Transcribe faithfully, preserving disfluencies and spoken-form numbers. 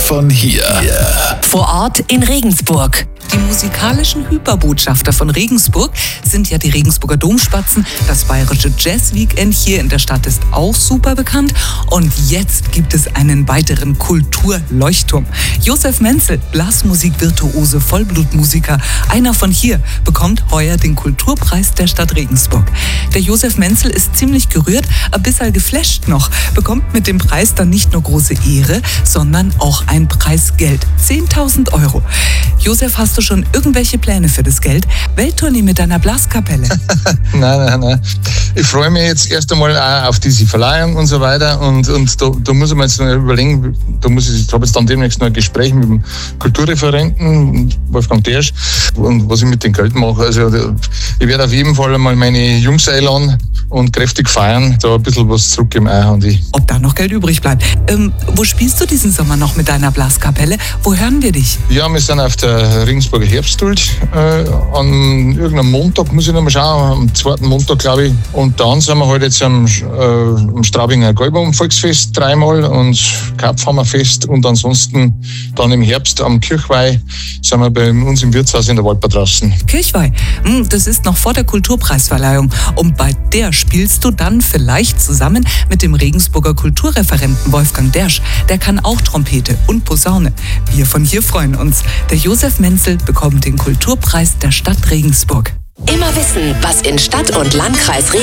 von hier. Vor Ort in Regensburg. Die musikalischen Hyperbotschafter von Regensburg sind ja die Regensburger Domspatzen. Das bayerische Jazz-Weekend hier in der Stadt ist auch super bekannt. Und jetzt gibt es einen weiteren Kulturleuchtturm. Josef Menzel, Blasmusik-Virtuose, Vollblutmusiker, einer von hier, bekommt heuer den Kulturpreis der Stadt Regensburg. Der Josef Menzel ist ziemlich gerührt, ein bisschen geflasht noch, bekommt mit dem Preis dann nicht nur große Ehre, sondern auch ein Preisgeld. zehntausend Euro. Josef, hast du schon irgendwelche Pläne für das Geld? Welttournee mit deiner Blaskapelle? nein, nein, nein. Ich freue mich jetzt erst einmal auch auf diese Verleihung und so weiter. Und, und da, da muss ich mir jetzt noch überlegen, da muss ich, ich habe jetzt dann demnächst noch ein Gespräch mit dem Kulturreferenten, Wolfgang Dersch, und was ich mit dem Geld mache. Also ich werde auf jeden Fall einmal meine Jungs einladen und kräftig feiern, da ein bisschen was zurückgeben auch an die. Ob da noch Geld übrig bleibt. Ähm, wo spielst du diesen Sommer noch mit deiner Blaskapelle? Wo hören wir dich? Ja, wir sind auf der Regensburger Herbstduld. Äh, an irgendeinem Montag, muss ich noch mal schauen, am zweiten Montag, glaube ich. Und dann sind wir halt jetzt am, äh, am Straubinger Gäubaum-Volksfest dreimal und Karpfhammerfest. Und ansonsten dann im Herbst am Kirchweih sind wir bei uns im Wirtshaus in der Waldbad draußen. Kirchweih, hm, das ist noch vor der Kulturpreisverleihung. Und bei der spielst du dann vielleicht zusammen mit dem Regensburger Kulturreferenten Wolfgang Dersch. Der kann auch Trompete und Posaune. Wir von hier freuen uns. Der Josef Menzel bekommt den Kulturpreis der Stadt Regensburg. Immer wissen, was in Stadt und Landkreis Regensburg